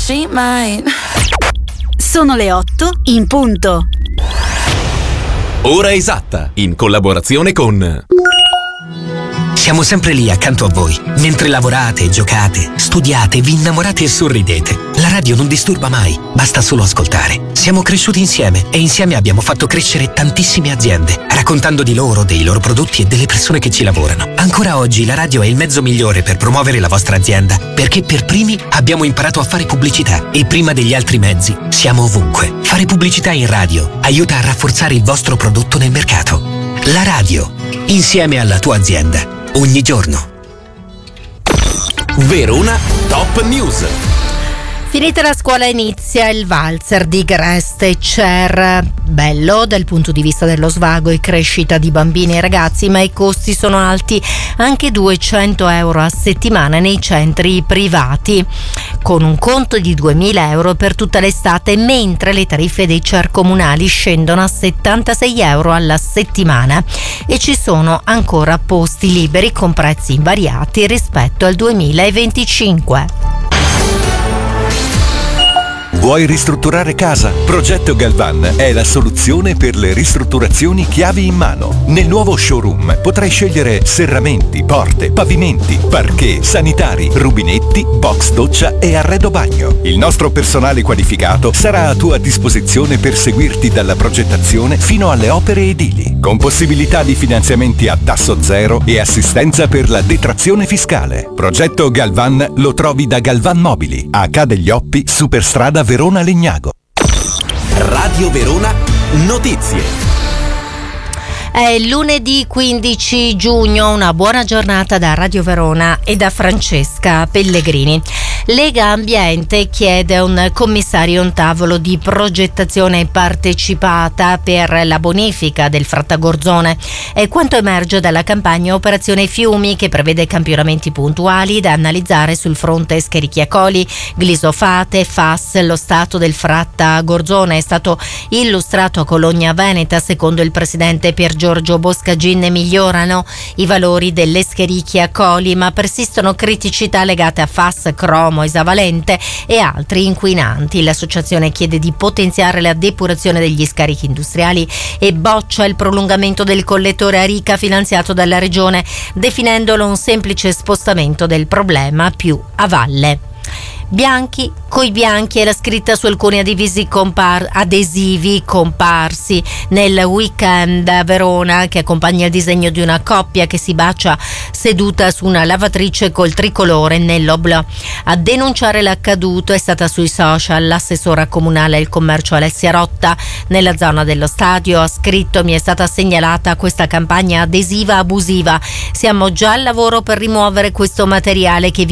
she might. Sono le 8 in punto. Ora esatta, in collaborazione con... Siamo sempre lì accanto a voi, mentre lavorate, giocate, studiate, vi innamorate e sorridete. La radio non disturba mai, basta solo ascoltare. Siamo cresciuti insieme e insieme abbiamo fatto crescere tantissime aziende, raccontando di loro, dei loro prodotti e delle persone che ci lavorano. Ancora oggi la radio è il mezzo migliore per promuovere la vostra azienda, perché per primi abbiamo imparato a fare pubblicità e prima degli altri mezzi siamo ovunque. Fare pubblicità in radio aiuta a rafforzare il vostro prodotto nel mercato. La radio, insieme alla tua azienda. Ogni giorno. Verona Top News. Finita la scuola inizia il valzer di Grest e Cer. Bello dal punto di vista dello svago e crescita di bambini e ragazzi, ma i costi sono alti, anche 200 euro a settimana nei centri privati, con un conto di 2.000 euro per tutta l'estate, mentre le tariffe dei Cer comunali scendono a 76 euro alla settimana e ci sono ancora posti liberi con prezzi invariati rispetto al 2025. Vuoi ristrutturare casa? Progetto Galvan è la soluzione per le ristrutturazioni chiavi in mano. Nel nuovo showroom potrai scegliere serramenti, porte, pavimenti, parquet, sanitari, rubinetti, box doccia e arredo bagno. Il nostro personale qualificato sarà a tua disposizione per seguirti dalla progettazione fino alle opere edili, con possibilità di finanziamenti a tasso zero e assistenza per la detrazione fiscale. Progetto Galvan lo trovi da Galvan Mobili, a Ca' degli Oppi, Superstrada Verona Legnago. Radio Verona Notizie. È lunedì 15 giugno, una buona giornata da Radio Verona e da Francesca Pellegrini. Lega Ambiente chiede un commissario a un tavolo di progettazione partecipata per la bonifica del Frattagorzone. È quanto emerge dalla campagna Operazione Fiumi, che prevede campionamenti puntuali da analizzare sul fronte Escherichia-Coli, Glisofate, FAS. Lo stato del Frattagorzone è stato illustrato a Cologna Veneta. Secondo il presidente Pier Giorgio Boscagin migliorano i valori dell'Escherichia-Coli, ma persistono criticità legate a FAS, cromo, esavalente e altri inquinanti. L'associazione chiede di potenziare la depurazione degli scarichi industriali e boccia il prolungamento del collettore Arica finanziato dalla regione, definendolo un semplice spostamento del problema più a valle. Bianchi coi bianchi è la scritta su alcuni adesivi comparsi nel weekend a Verona, che accompagna il disegno di una coppia che si bacia seduta su una lavatrice col tricolore nell'oblò. A denunciare l'accaduto è stata sui social l'assessora comunale al commercio Alessia Rotta. Nella zona dello stadio ha scritto: mi è stata segnalata questa campagna adesiva abusiva, siamo già al lavoro per rimuovere questo materiale che